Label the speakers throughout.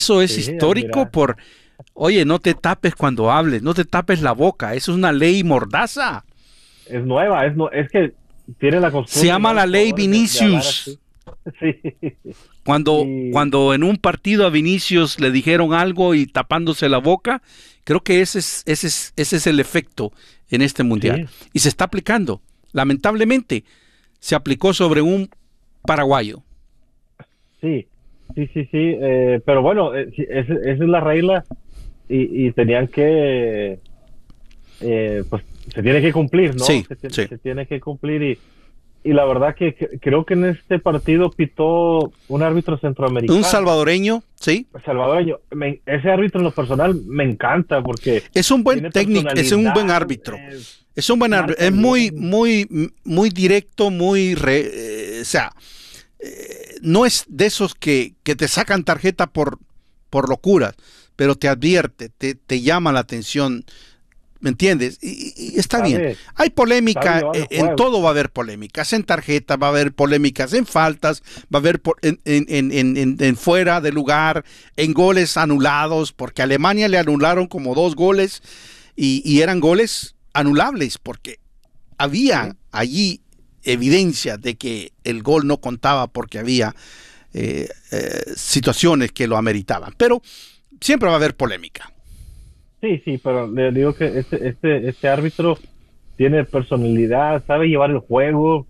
Speaker 1: Eso es
Speaker 2: Sí,
Speaker 1: histórico
Speaker 2: mira,
Speaker 1: por, oye, no te tapes cuando hables, no te tapes la boca, eso es una ley mordaza.
Speaker 2: es nueva, es que tiene la
Speaker 1: Se
Speaker 2: costumbre ya
Speaker 1: llama
Speaker 2: los
Speaker 1: la ley
Speaker 2: jugadores de hablar
Speaker 1: Vinicius.
Speaker 2: así. Sí,
Speaker 1: Cuando,
Speaker 2: y
Speaker 1: cuando en un partido a Vinicius le dijeron algo y tapándose la boca, creo que ese es el efecto en este mundial.
Speaker 2: sí,
Speaker 1: Y se está aplicando. Lamentablemente, se aplicó sobre un paraguayo.
Speaker 2: sí, sí, pero bueno, sí, esa es la regla y tenían que, pues se tiene que cumplir, ¿no?
Speaker 1: Sí, sí.
Speaker 2: Se tiene que cumplir y la verdad que creo que en este partido pitó un árbitro
Speaker 1: Un
Speaker 2: centroamericano,
Speaker 1: salvadoreño, sí.
Speaker 2: salvadoreño. Ese árbitro en lo personal me encanta porque
Speaker 1: Es un buen
Speaker 2: tiene
Speaker 1: técnico, es un buen
Speaker 2: personalidad,
Speaker 1: árbitro. Es un buen árbitro.
Speaker 2: marca
Speaker 1: Es muy,
Speaker 2: bien.
Speaker 1: muy, muy directo, o sea, no es de esos que te sacan tarjeta por locuras, pero te advierte, te llama la atención, ¿me entiendes? Y está bien.
Speaker 2: Sabe,
Speaker 1: Hay
Speaker 2: sabe
Speaker 1: polémica,
Speaker 2: llevar el
Speaker 1: en
Speaker 2: juego.
Speaker 1: todo va a haber polémicas, en tarjeta va a haber polémicas, en faltas, va a haber en fuera de lugar, en goles anulados, porque a Alemania le anularon como 2 goles y eran goles anulables, porque había
Speaker 2: Sí,
Speaker 1: allí evidencia de que el gol no contaba porque había situaciones que lo ameritaban. Pero siempre va a haber polémica.
Speaker 2: sí, pero le digo que este árbitro tiene personalidad, sabe llevar el juego,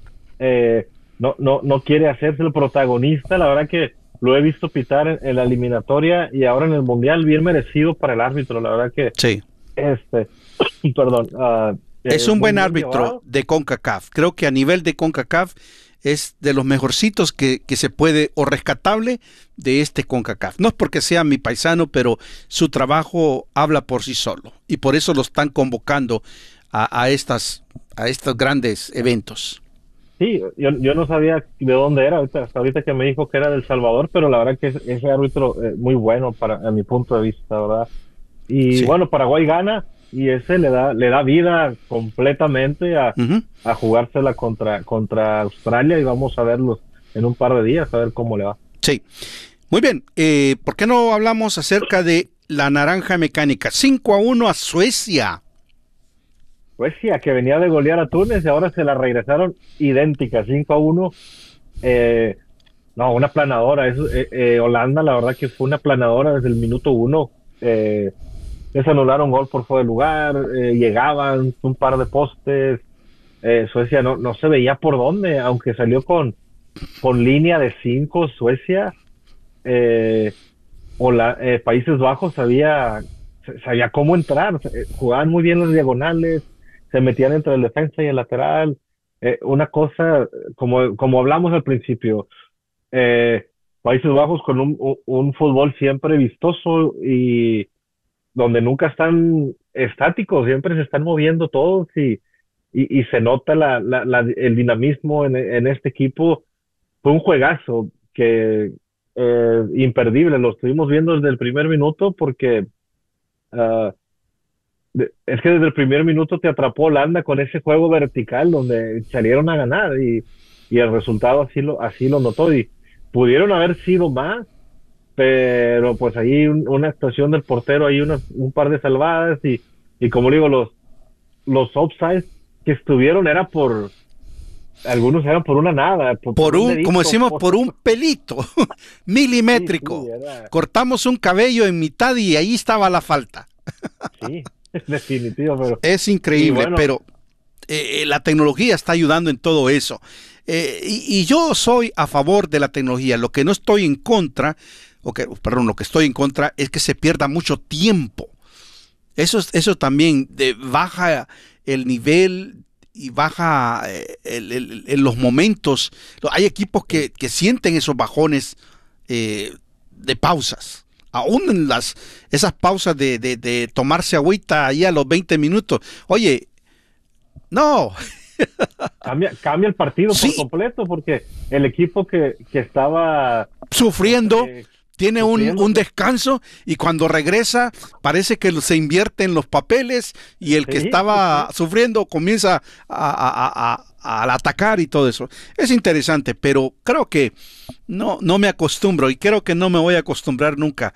Speaker 2: no quiere hacerse el protagonista. La verdad que lo he visto pitar en la eliminatoria y ahora en el mundial, bien merecido para el árbitro. La verdad que,
Speaker 1: Sí.
Speaker 2: este, perdón,
Speaker 1: Es un
Speaker 2: muy
Speaker 1: buen
Speaker 2: bien
Speaker 1: árbitro
Speaker 2: llevado.
Speaker 1: de CONCACAF. Creo que a nivel de CONCACAF es de los mejorcitos que se puede o rescatable de este CONCACAF. No es porque sea mi paisano, pero su trabajo habla por sí solo. Y por eso lo están convocando a estos grandes eventos.
Speaker 2: Sí, yo no sabía de dónde era, hasta ahorita que me dijo que era del Salvador, pero la verdad que ese árbitro muy bueno a mi punto de vista, ¿verdad? Y
Speaker 1: Sí.
Speaker 2: bueno, Paraguay gana y ese le da vida completamente
Speaker 1: Ujú.
Speaker 2: a jugársela contra Australia y vamos a verlos en un par de días, a ver cómo le va.
Speaker 1: Sí. Muy bien. ¿Por qué no hablamos acerca de la naranja mecánica? 5-1 a Suecia.
Speaker 2: Suecia, que venía de golear a Túnez y ahora se la regresaron idéntica, 5-1. Eh, no, una planadora. Holanda, la verdad que fue una planadora desde el minuto uno. Eh, Les anularon gol por fuera de lugar, llegaban un par de postes. Suecia no se veía por dónde, aunque salió con línea de cinco. Suecia, eh, Países Bajos sabía cómo entrar, jugaban muy bien las diagonales, se metían entre el defensa y el lateral. Una cosa, como hablamos al principio, eh, Países Bajos con un fútbol siempre vistoso y donde nunca están estáticos, siempre se están moviendo todos y se nota el dinamismo en este equipo. Fue un juegazo que imperdible, lo estuvimos viendo desde el primer minuto porque ah, es que desde el primer minuto te atrapó Holanda con ese juego vertical donde salieron a ganar y el resultado así lo notó y pudieron haber sido más, pero pues ahí una actuación del portero, ahí un par de salvadas y como digo, los offsides que estuvieron algunos eran por una nada, por un
Speaker 1: Como
Speaker 2: dedito,
Speaker 1: decimos, por un pelito
Speaker 2: sí,
Speaker 1: milimétrico.
Speaker 2: era,
Speaker 1: Cortamos un cabello en mitad y ahí estaba la falta.
Speaker 2: sí, definitivo,
Speaker 1: Es
Speaker 2: y
Speaker 1: increíble,
Speaker 2: bueno,
Speaker 1: pero la tecnología está ayudando en todo eso. Y yo soy a favor de la tecnología. Lo que no estoy en contra, perdón, lo que estoy en contra es que se pierda mucho tiempo. Eso también baja el nivel y baja en los momentos. Hay equipos que sienten esos bajones de pausas. Aún en esas pausas de tomarse agüita ahí a los 20 minutos. Oye, no,
Speaker 2: cambia el partido por
Speaker 1: sí,
Speaker 2: completo porque el equipo que estaba
Speaker 1: sufriendo,
Speaker 2: eh,
Speaker 1: tiene
Speaker 2: sufriendo,
Speaker 1: un descanso y cuando regresa parece que se invierte en los papeles y el que
Speaker 2: sí,
Speaker 1: estaba sufriendo comienza al atacar y todo eso. Es interesante, pero creo que no me acostumbro y creo que no me voy a acostumbrar nunca